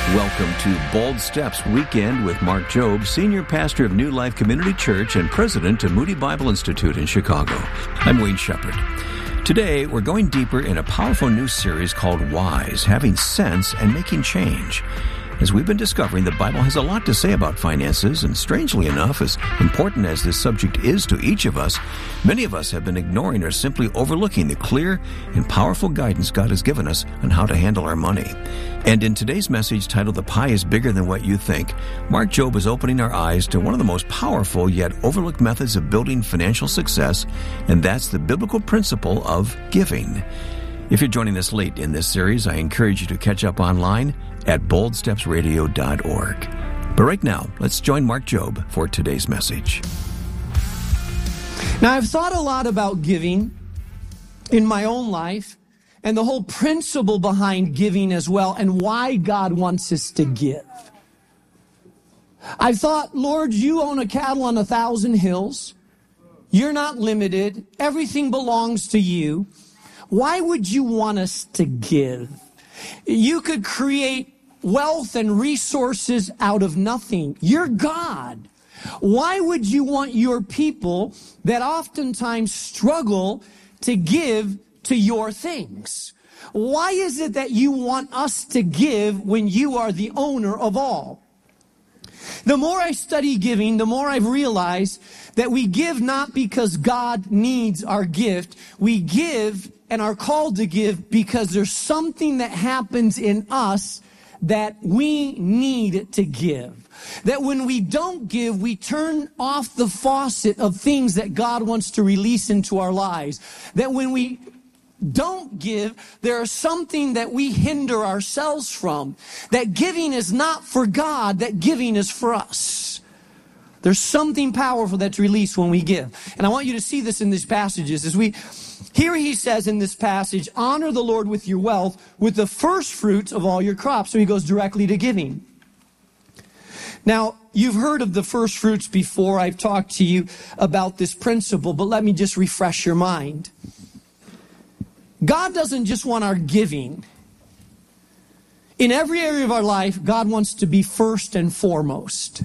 Welcome to Bold Steps Weekend with Mark Jobe, Senior Pastor of New Life Community Church and President of Moody Bible Institute in Chicago. I'm Wayne Shepherd. Today, we're going deeper in a powerful new series called Wise, Having Sense and Making Change. As we've been discovering, the Bible has a lot to say about finances, and strangely enough, as important as this subject is to each of us, many of us have been ignoring or simply overlooking the clear and powerful guidance God has given us on how to handle our money. And in today's message titled The Pie is Bigger Than What You Think, Mark Jobe is opening our eyes to one of the most powerful yet overlooked methods of building financial success, and that's the biblical principle of giving. If you're joining us late in this series, I encourage you to catch up online at boldstepsradio.org. But right now, let's join Mark Jobe for today's message. Now, I've thought a lot about giving in my own life and the whole principle behind giving as well, and why God wants us to give. I thought, Lord, you own a cattle on 1,000 hills. You're not limited. Everything belongs to you. Why would you want us to give? You could create wealth and resources out of nothing. You're God. Why would you want your people that oftentimes struggle to give to your things? Why is it that you want us to give when you are the owner of all? The more I study giving, the more I've realized that we give not because God needs our gift. We give and are called to give because there's something that happens in us that we need to give. That when we don't give, we turn off the faucet of things that God wants to release into our lives. That when we don't give, there is something that we hinder ourselves from. That giving is not for God, that giving is for us. There's something powerful that's released when we give. And I want you to see this in these passages. Here he says in this passage, honor the Lord with your wealth, with the first fruits of all your crops. So he goes directly to giving. Now, you've heard of the first fruits before. I've talked to you about this principle, but let me just refresh your mind. God doesn't just want our giving. In every area of our life, God wants to be first and foremost.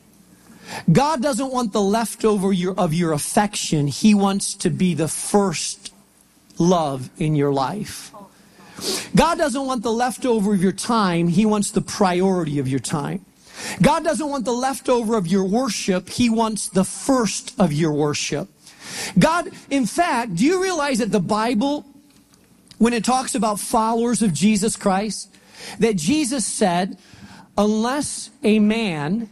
God doesn't want the leftover of your affection. He wants to be the first love in your life. God doesn't want the leftover of your time. He wants the priority of your time. God doesn't want the leftover of your worship. He wants the first of your worship. God, in fact, do you realize that the Bible, when it talks about followers of Jesus Christ, that Jesus said, unless a man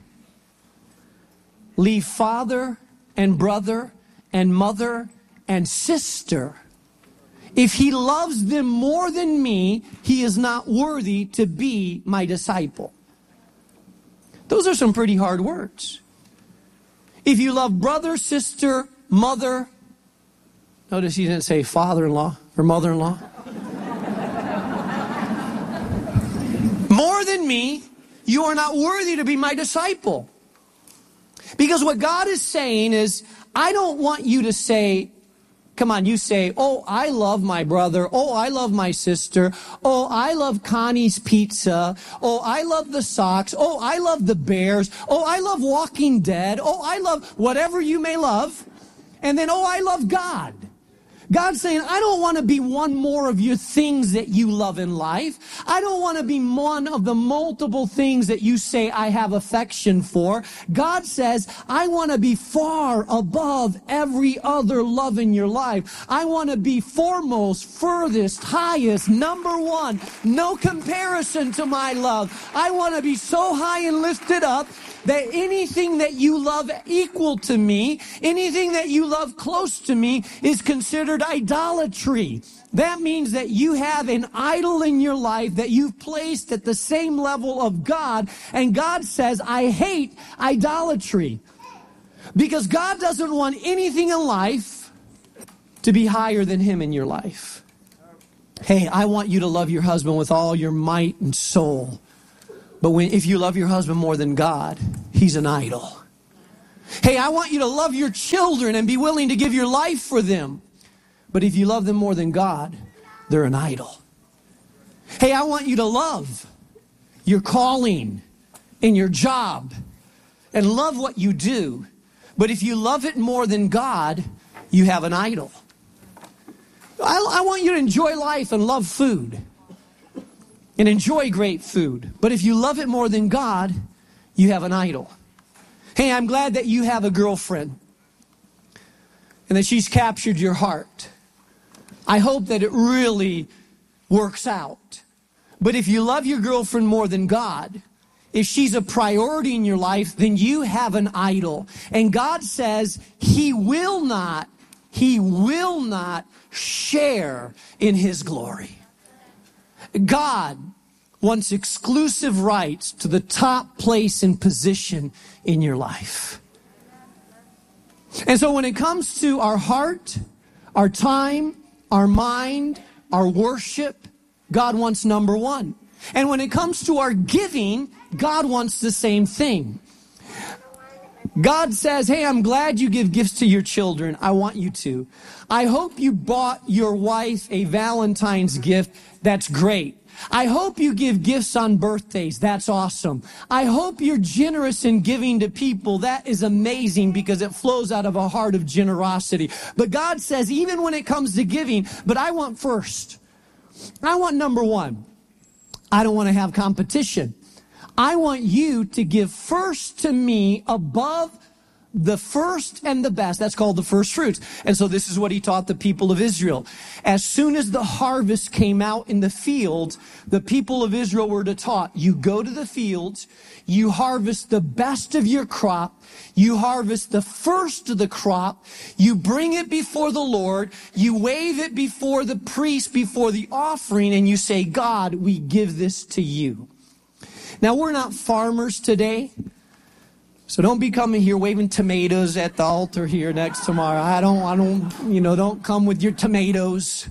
leave father and brother and mother and sister, if he loves them more than me, he is not worthy to be my disciple. Those are some pretty hard words. If you love brother, sister, mother, notice he didn't say father-in-law or mother-in-law. More than me, you are not worthy to be my disciple. Because what God is saying is, I don't want you to say, come on, you say, oh, I love my brother. Oh, I love my sister. Oh, I love Connie's pizza. Oh, I love the Sox. Oh, I love the Bears. Oh, I love Walking Dead. Oh, I love whatever you may love. And then, oh, I love God. God's saying, I don't want to be one more of your things that you love in life. I don't want to be one of the multiple things that you say I have affection for. God says, I want to be far above every other love in your life. I want to be foremost, furthest, highest, number one. No comparison to my love. I want to be so high and lifted up that anything that you love equal to me, anything that you love close to me is considered idolatry. That means that you have an idol in your life that you've placed at the same level of God. And God says, I hate idolatry. Because God doesn't want anything in life to be higher than Him in your life. Hey, I want you to love your husband with all your might and soul. But if you love your husband more than God, he's an idol. Hey, I want you to love your children and be willing to give your life for them. But if you love them more than God, they're an idol. Hey, I want you to love. your calling and your job and love what you do. But if you love it more than God, you have an idol. I want you to enjoy life and love food and enjoy great food. But if you love it more than God, you have an idol. Hey, I'm glad that you have a girlfriend and that she's captured your heart. I hope that it really works out. But if you love your girlfriend more than God, if she's a priority in your life, then you have an idol. And God says He will not share in His glory. God wants exclusive rights to the top place and position in your life. And so when it comes to our heart, our time, our mind, our worship, God wants number one. And when it comes to our giving, God wants the same thing. God says, hey, I'm glad you give gifts to your children. I want you to. I hope you bought your wife a Valentine's gift. That's great. I hope you give gifts on birthdays. That's awesome. I hope you're generous in giving to people. That is amazing because it flows out of a heart of generosity. But God says, even when it comes to giving, but I want first. I want number one. I don't want to have competition. I want you to give first to me above the first and the best. That's called the first fruits. And so this is what He taught the people of Israel. As soon as the harvest came out in the fields, the people of Israel were taught, you go to the fields, you harvest the best of your crop, you harvest the first of the crop, you bring it before the Lord, you wave it before the priest, before the offering, and you say, God, we give this to you. Now, we're not farmers today, so don't be coming here waving tomatoes at the altar here next tomorrow. I don't come with your tomatoes.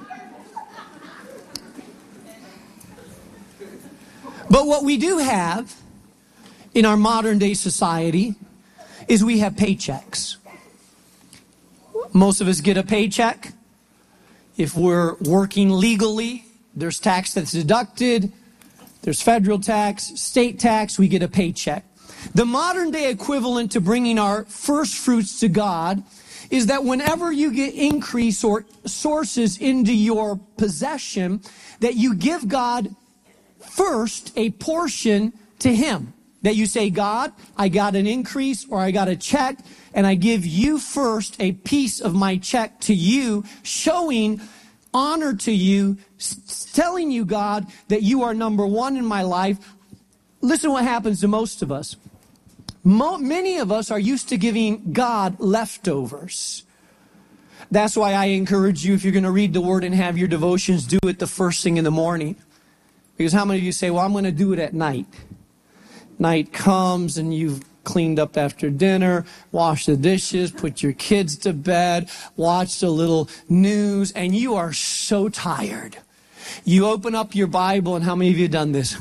But what we do have in our modern day society is we have paychecks. Most of us get a paycheck. If we're working legally, there's tax that's deducted. There's federal tax, state tax, we get a paycheck. The modern day equivalent to bringing our first fruits to God is that whenever you get increase or sources into your possession, that you give God first a portion to Him. That you say, God, I got an increase or I got a check, and I give you first a piece of my check to you, showing honor to you, telling you, God, that you are number one in my life. Listen what happens to most of us. Many of us are used to giving God leftovers. That's why I encourage you, if you're going to read the Word and have your devotions, do it the first thing in the morning. Because how many of you say, well, I'm going to do it at night? Night comes and you've cleaned up after dinner, washed the dishes, put your kids to bed, watched a little news, and you are so tired. You open up your Bible, and how many of you have done this?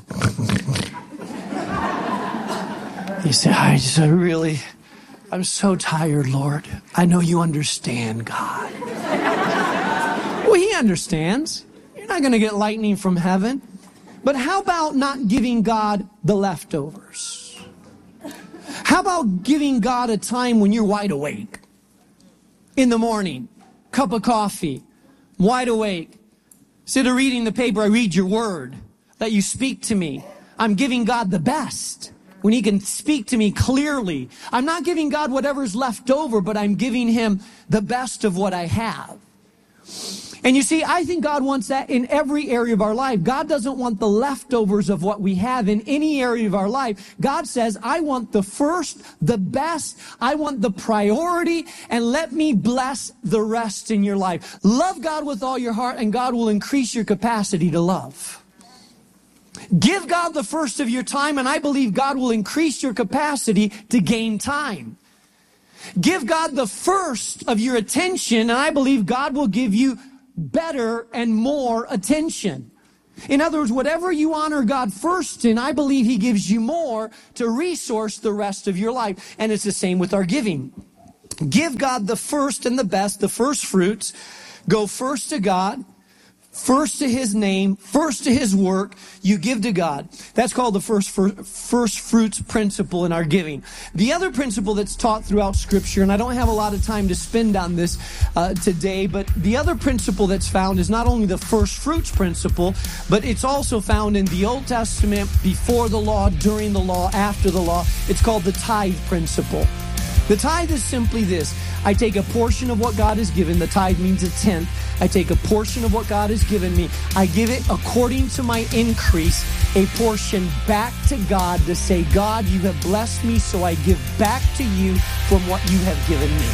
You say, I'm so tired, Lord. I know you understand, God. Well, He understands. You're not going to get lightning from heaven. But how about not giving God the leftovers? How about giving God a time when you're wide awake? In the morning, cup of coffee, wide awake. Instead of reading the paper, I read your word. Let you speak to me. I'm giving God the best when He can speak to me clearly. I'm not giving God whatever's left over, but I'm giving Him the best of what I have. And you see, I think God wants that in every area of our life. God doesn't want the leftovers of what we have in any area of our life. God says, I want the first, the best. I want the priority, and let me bless the rest in your life. Love God with all your heart, and God will increase your capacity to love. Give God the first of your time, and I believe God will increase your capacity to gain time. Give God the first of your attention, and I believe God will give you better and more attention. In other words, whatever you honor God first in, I believe He gives you more to resource the rest of your life. And it's the same with our giving. Give God the first and the best, the first fruits. Go first to God. first to his name, first to his work, you give to God. That's called the first fruits principle in our giving. The other principle that's taught throughout Scripture, and I don't have a lot of time to spend on this today, but the other principle that's found is not only the first fruits principle, but it's also found in the Old Testament, before the law, during the law, after the law. It's called the tithe principle. The tithe is simply this. I take a portion of what God has given. The tithe means a tenth. I take a portion of what God has given me. I give it according to my increase, a portion back to God to say, God, you have blessed me, so I give back to you from what you have given me.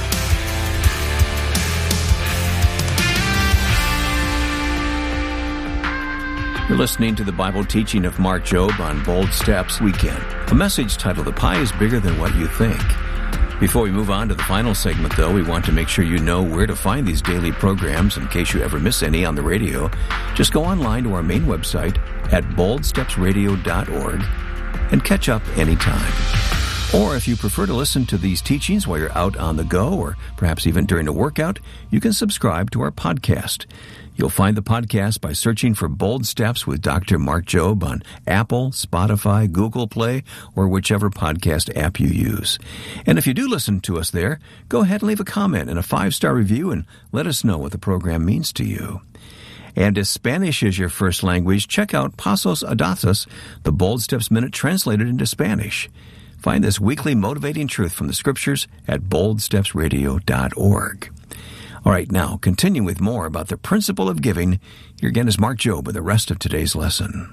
You're listening to the Bible teaching of Mark Jobe on Bold Steps Weekend, a message titled, The Pie is Bigger Than What You Think. Before we move on to the final segment, though, we want to make sure you know where to find these daily programs in case you ever miss any on the radio. Just go online to our main website at boldstepsradio.org and catch up anytime. Or if you prefer to listen to these teachings while you're out on the go, or perhaps even during a workout, you can subscribe to our podcast. You'll find the podcast by searching for Bold Steps with Dr. Mark Jobe on Apple, Spotify, Google Play, or whichever podcast app you use. And if you do listen to us there, go ahead and leave a comment and a 5-star review and let us know what the program means to you. And if Spanish is your first language, check out Pasos Audaces, the Bold Steps Minute translated into Spanish. Find this weekly motivating truth from the Scriptures at boldstepsradio.org. All right, now, continuing with more about the principle of giving, here again is Mark Jobe with the rest of today's lesson.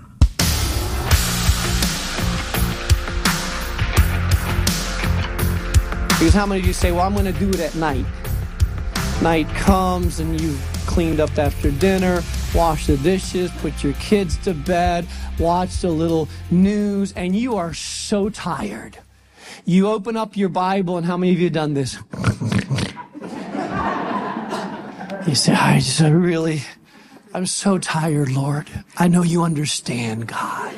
Because how many of you say, well, I'm going to do it at night? Night comes and you've cleaned up after dinner, washed the dishes, put your kids to bed, watched a little news, and you are so tired. You open up your Bible, and how many of you have done this? You say, I'm so tired, Lord. I know you understand, God.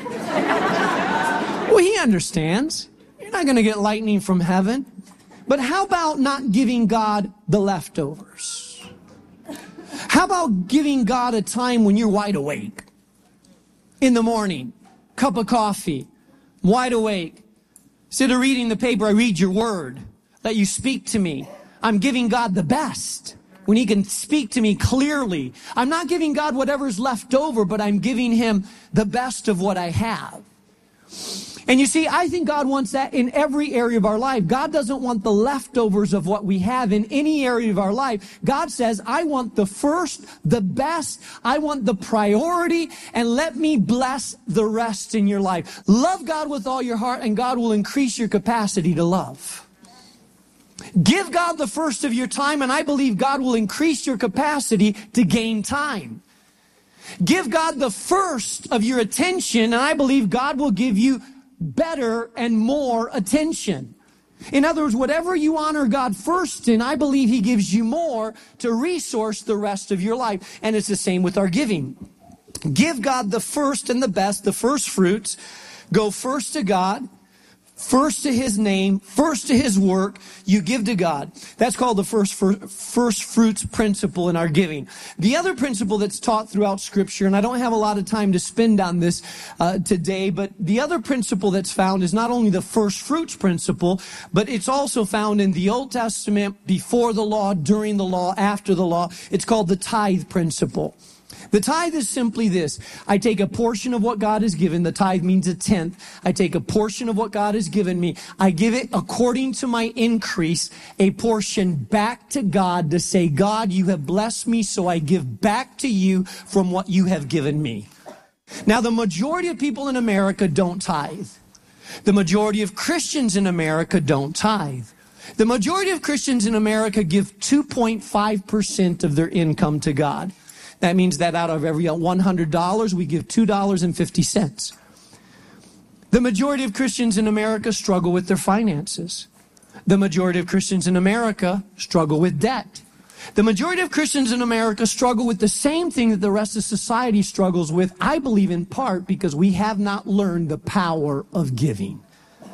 Well, he understands. You're not going to get lightning from heaven. But how about not giving God the leftovers? How about giving God a time when you're wide awake? In the morning, cup of coffee, wide awake. Instead of reading the paper, I read your word. Let you speak to me. I'm giving God the best. When he can speak to me clearly. I'm not giving God whatever's left over, but I'm giving him the best of what I have. And you see, I think God wants that in every area of our life. God doesn't want the leftovers of what we have in any area of our life. God says, I want the first, the best. I want the priority, and let me bless the rest in your life. Love God with all your heart, and God will increase your capacity to love. Give God the first of your time, and I believe God will increase your capacity to gain time. Give God the first of your attention, and I believe God will give you better and more attention. In other words, whatever you honor God first in, I believe he gives you more to resource the rest of your life. And it's the same with our giving. Give God the first and the best, the first fruits. Go first to God. First to his name, first to his work, you give to God. That's called the first fruits principle in our giving. The other principle that's taught throughout Scripture, and I don't have a lot of time to spend on this today, but the other principle that's found is not only the first fruits principle, but it's also found in the Old Testament, before the law, during the law, after the law. It's called the tithe principle. The tithe is simply this. I take a portion of what God has given. The tithe means a tenth. I take a portion of what God has given me. I give it according to my increase, a portion back to God to say, God, you have blessed me, so I give back to you from what you have given me. Now, the majority of people in America don't tithe. The majority of Christians in America don't tithe. The majority of Christians in America give 2.5% of their income to God. That means that out of every $100, we give $2.50. The majority of Christians in America struggle with their finances. The majority of Christians in America struggle with debt. The majority of Christians in America struggle with the same thing that the rest of society struggles with, I believe in part because we have not learned the power of giving.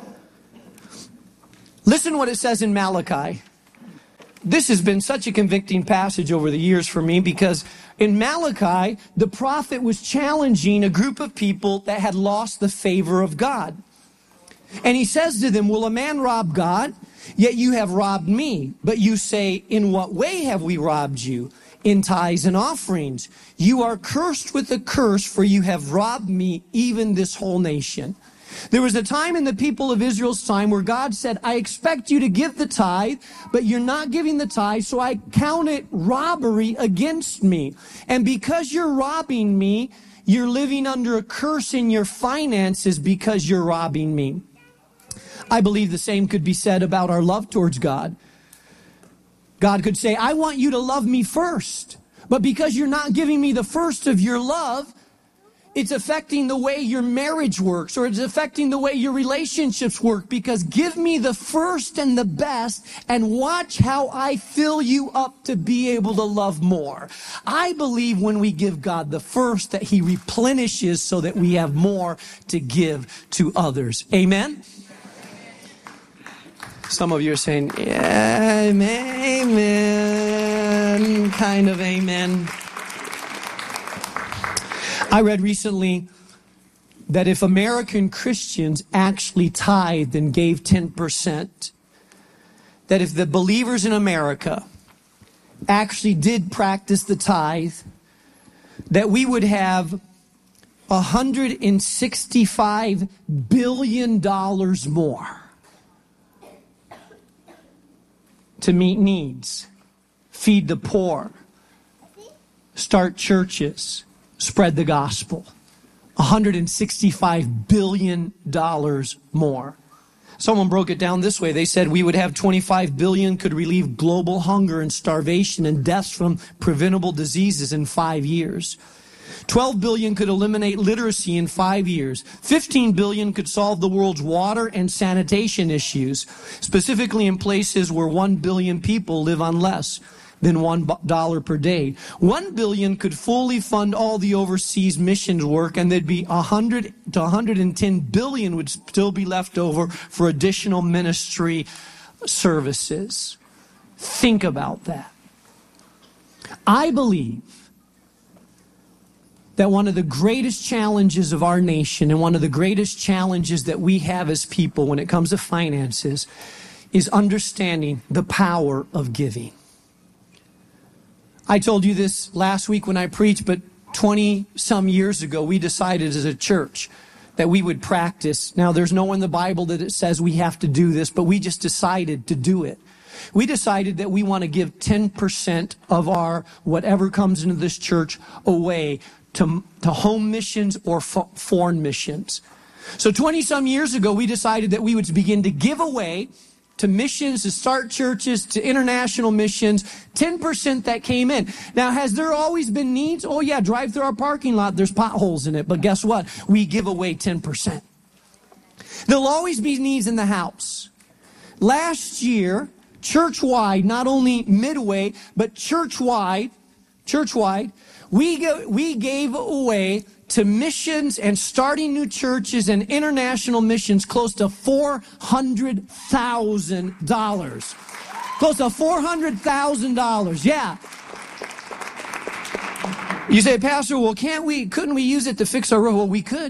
Listen to what it says in Malachi. This has been such a convicting passage over the years for me because In Malachi, the prophet was challenging a group of people that had lost the favor of God. And he says to them, will a man rob God? Yet you have robbed me. But you say, in what way have we robbed you? In tithes and offerings. You are cursed with a curse, for you have robbed me, even this whole nation. There was a time in the people of Israel's time where God said, I expect you to give the tithe, but you're not giving the tithe, so I count it robbery against me. And because you're robbing me, you're living under a curse in your finances because you're robbing me. I believe the same could be said about our love towards God. God could say, I want you to love me first, but because you're not giving me the first of your love, it's affecting the way your marriage works, or it's affecting the way your relationships work, because give me the first and the best and watch how I fill you up to be able to love more. I believe when we give God the first that he replenishes so that we have more to give to others. Amen? Some of you are saying, yeah, amen, kind of amen. I read recently that if American Christians actually tithed and gave 10%, that if the believers in America actually did practice the tithe, that we would have $165 billion more to meet needs, feed the poor, start churches, spread the gospel. $165 billion more. Someone broke it down this way. They said we would have 25 billion could relieve global hunger and starvation and deaths from preventable diseases in 5 years. 12 billion could eliminate literacy in 5 years. 15 billion could solve the world's water and sanitation issues, specifically in places where 1 billion people live on less than $1 per day. 1 billion could fully fund all the overseas missions work, and there'd be 100 to 110 billion would still be left over for additional ministry services. Think about that. I believe that one of the greatest challenges of our nation and one of the greatest challenges that we have as people when it comes to finances is understanding the power of giving. I told you this last week when I preached, but 20-some years ago, we decided as a church that we would practice. Now, there's nowhere in the Bible that it says we have to do this, but we just decided to do it. We decided that we want to give 10% of our whatever comes into this church away to home missions or foreign missions. So 20-some years ago, we decided that we would begin to give away to missions, to start churches, to international missions, 10% that came in. Now, has there always been needs? Oh yeah, drive through our parking lot, there's potholes in it. But guess what? We give away 10%. There'll always be needs in the house. Last year, church-wide, not only Midway, but church-wide, we gave away to missions and starting new churches and international missions close to $400,000. Close to $400,000, yeah. You say, Pastor, well, couldn't we use it to fix our road? Well, we could.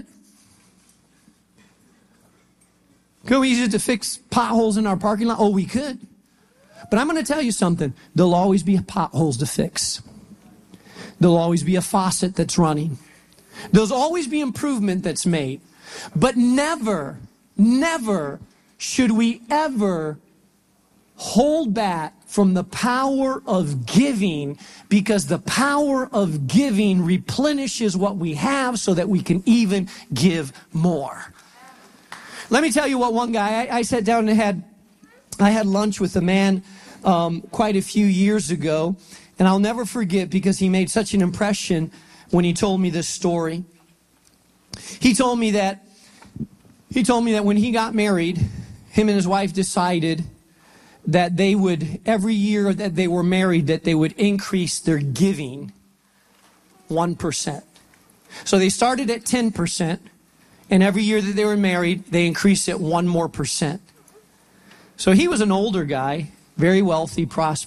Could we use it to fix potholes in our parking lot? Oh, we could. But I'm going to tell you something. There'll always be potholes to fix. There'll always be a faucet that's running. There'll always be improvement that's made. But never should we ever hold back from the power of giving, because the power of giving replenishes what we have so that we can even give more. Let me tell you what one guy, I sat down and I had lunch with a man quite a few years ago, and I'll never forget because he made such an impression when he told me this story. He told me that when he got married, him and his wife decided that they would, every year that they were married, that they would increase their giving 1%. So they started at 10%, and every year that they were married, they increased it 1% more. So he was an older guy, very wealthy, prosperous.